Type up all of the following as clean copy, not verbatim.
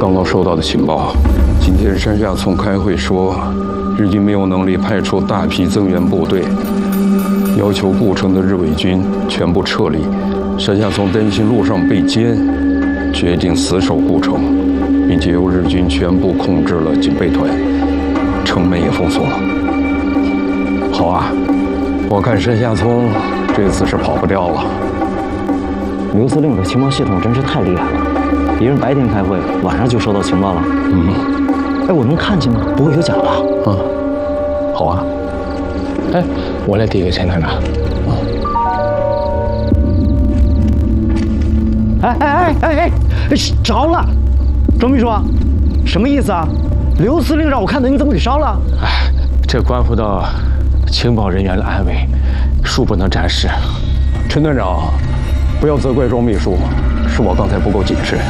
刚刚收到的情报，今天山下聪开会说，日军没有能力派出大批增援部队，要求顾城的日伪军全部撤离。山下聪担心路上被歼，决定死守顾城，并且由日军全部控制了警备团，城门也封锁了。好啊，我看山下聪这次是跑不掉了。 刘司令的情报系统真是太厉害了。 别人白天开会，晚上就收到情报了。哎，我能看见吗？不会有假吧？ 好啊。哎，我来递给陈团长。 哎，着了！钟秘书，什么意思啊？刘司令让我看的，你怎么给烧了？ 哎，这关乎到情报人员的安危，恕不能展示。 陈团长，不要责怪钟秘书，是我刚才不够谨慎。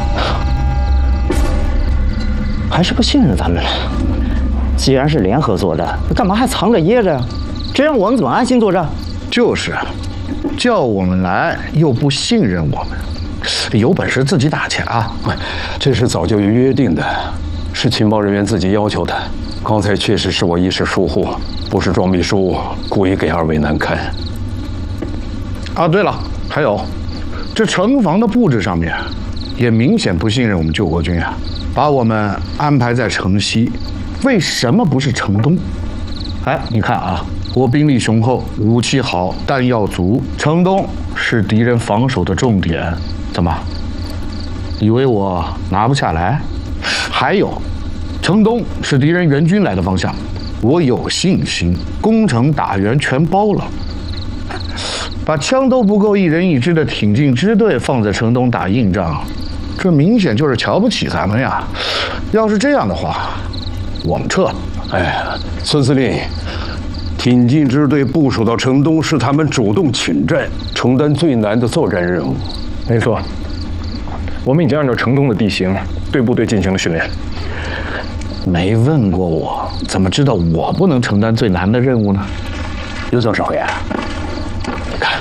还是不信任咱们了。既然是联合做的，干嘛还藏着掖着呀？这样我们怎么安心作战？ 就是，叫我们来又不信任我们，有本事自己打去啊！ 这是早就有约定的，是情报人员自己要求的。刚才确实是我一时疏忽，不是庄秘书故意给二位难堪。 啊，对了，还有，这城防的布置上面，也明显不信任我们救国军啊。 把我们安排在城西，为什么不是城东？哎，你看啊，我兵力雄厚，武器好，弹药足，城东是敌人防守的重点。怎么，以为我拿不下来？还有，城东是敌人援军来的方向，我有信心攻城打援全包了。把枪都不够一人一支的挺进支队放在城东打硬仗。 这明显就是瞧不起咱们呀！要是这样的话，我们撤。 哎，孙司令，挺进支队部署到城东是他们主动请战，承担最难的作战任务。 没错，我们已经按照城东的地形对部队进行了训练。 没问过我，怎么知道我不能承担最难的任务呢？ 刘总少爷，你看。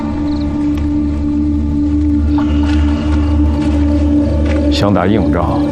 想打硬仗，